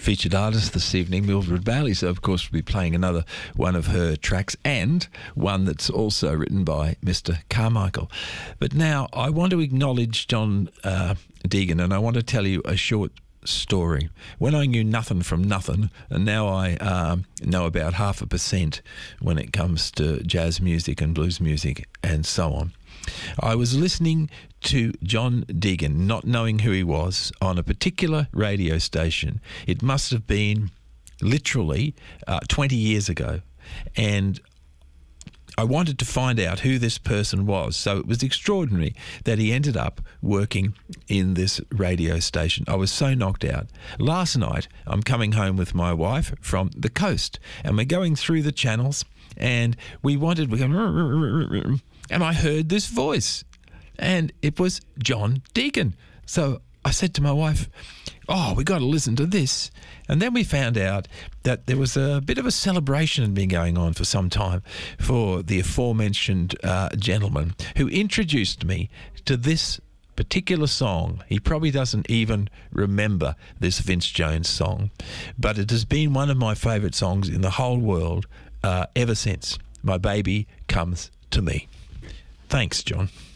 featured artist this evening, Mildred Bailey. So, of course, we'll be playing another one of her tracks and one that's also written by Mr. Carmichael. But now I want to acknowledge John Deegan, and I want to tell you a short story. When I knew nothing from nothing, and now I know about 0.5% when it comes to jazz music and blues music and so on. I was listening to John Deegan, not knowing who he was, on a particular radio station. It must have been literally 20 years ago, and I wanted to find out who this person was. So it was extraordinary that he ended up working in this radio station. I was so knocked out. Last night, I'm coming home with my wife from the coast, and we're going through the channels, and we're going, and I heard this voice, and it was John Deegan. So I said to my wife, oh, we got to listen to this. And then we found out that there was a bit of a celebration been going on for some time for the aforementioned gentleman who introduced me to this particular song. He probably doesn't even remember this Vince Jones song, but it has been one of my favourite songs in the whole world ever since. My Baby Comes to Me. Thanks, John.